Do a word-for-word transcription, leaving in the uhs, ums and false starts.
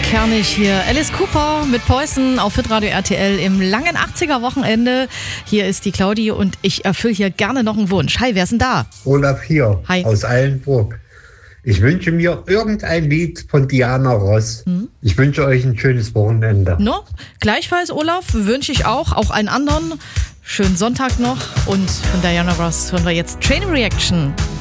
Kernig hier. Alice Cooper mit Poison auf Hitradio R T L im langen achtziger-Wochenende. Hier ist die Claudi und ich erfülle hier gerne noch einen Wunsch. Hi, wer ist denn da? Olaf hier, Hi. Aus Eilenburg. Ich wünsche mir irgendein Lied von Diana Ross. Hm? Ich wünsche euch ein schönes Wochenende. No, gleichfalls, Olaf, wünsche ich auch, auch einen anderen. Schönen Sonntag noch. Und von Diana Ross hören wir jetzt Train Reaction.